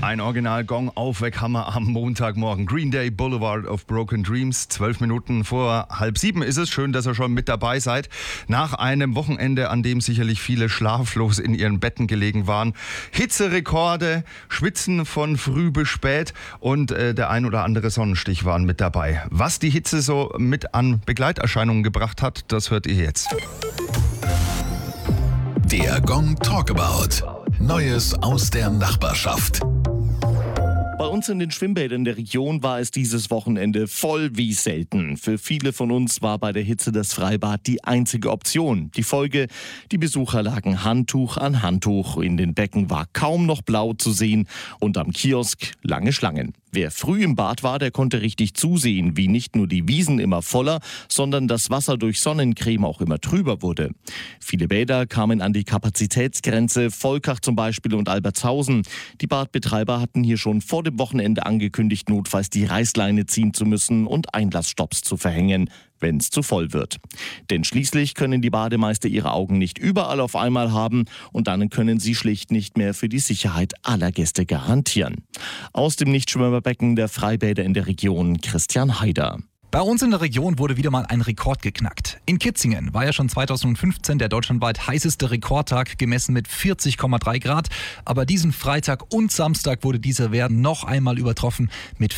Ein Original-Gong-Aufweckhammer am Montagmorgen. Green Day, Boulevard of Broken Dreams. 12 Minuten vor 6:30 ist es. Schön, dass ihr schon mit dabei seid. Nach einem Wochenende, an dem sicherlich viele schlaflos in ihren Betten gelegen waren. Hitzerekorde, Schwitzen von früh bis spät und der ein oder andere Sonnenstich waren mit dabei. Was die Hitze so mit an Begleiterscheinungen gebracht hat, das hört ihr jetzt. Der Gong Talkabout. Neues aus der Nachbarschaft. Bei uns in den Schwimmbädern der Region war es dieses Wochenende voll wie selten. Für viele von uns war bei der Hitze das Freibad die einzige Option. Die Folge: die Besucher lagen Handtuch an Handtuch. In den Becken war kaum noch blau zu sehen und am Kiosk lange Schlangen. Wer früh im Bad war, der konnte richtig zusehen, wie nicht nur die Wiesen immer voller, sondern das Wasser durch Sonnencreme auch immer trüber wurde. Viele Bäder kamen an die Kapazitätsgrenze, Volkach zum Beispiel und Albertshausen. Die Badbetreiber hatten hier schon vor dem Wochenende angekündigt, notfalls die Reißleine ziehen zu müssen und Einlassstopps zu verhängen, wenn es zu voll wird. Denn schließlich können die Bademeister ihre Augen nicht überall auf einmal haben und dann können sie schlicht nicht mehr für die Sicherheit aller Gäste garantieren. Aus dem Nichtschwimmerbecken der Freibäder in der Region, Christian Haider. Bei uns in der Region wurde wieder mal ein Rekord geknackt. In Kitzingen war ja schon 2015 der deutschlandweit heißeste Rekordtag, gemessen mit 40,3 Grad. Aber diesen Freitag und Samstag wurde dieser Wert noch einmal übertroffen mit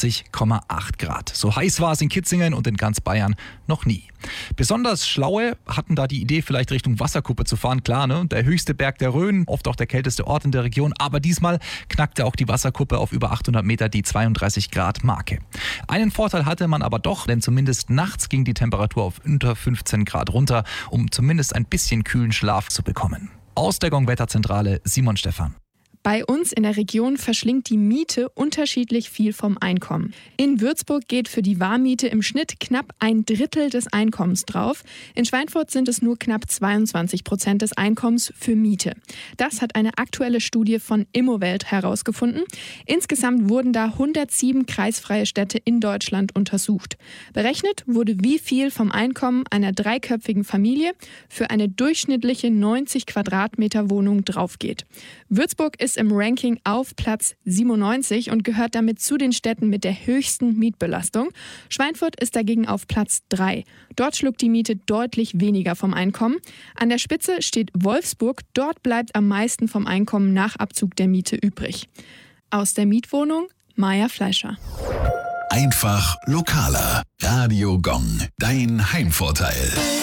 40,8 Grad. So heiß war es in Kitzingen und in ganz Bayern noch nie. Besonders Schlaue hatten da die Idee, vielleicht Richtung Wasserkuppe zu fahren. Klar, ne? Der höchste Berg der Rhön, oft auch der kälteste Ort in der Region. Aber diesmal knackte auch die Wasserkuppe auf über 800 Meter die 32 Grad Marke. Einen Vorteil hatte man aber doch, denn zumindest nachts ging die Temperatur auf unter 15 Grad runter, um zumindest ein bisschen kühlen Schlaf zu bekommen. Aus der Gong-Wetterzentrale Simon Stephan. Bei uns in der Region verschlingt die Miete unterschiedlich viel vom Einkommen. In Würzburg geht für die Warmmiete im Schnitt knapp 1/3 des Einkommens drauf. In Schweinfurt sind es nur knapp 22% des Einkommens für Miete. Das hat eine aktuelle Studie von Immowelt herausgefunden. Insgesamt wurden da 107 kreisfreie Städte in Deutschland untersucht. Berechnet wurde, wie viel vom Einkommen einer dreiköpfigen Familie für eine durchschnittliche 90 Quadratmeter Wohnung draufgeht. Würzburg ist im Ranking auf Platz 97 und gehört damit zu den Städten mit der höchsten Mietbelastung. Schweinfurt ist dagegen auf Platz 3. Dort schluckt die Miete deutlich weniger vom Einkommen. An der Spitze steht Wolfsburg. Dort bleibt am meisten vom Einkommen nach Abzug der Miete übrig. Aus der Mietwohnung Maja Fleischer. Einfach lokaler. Radio Gong. Dein Heimvorteil.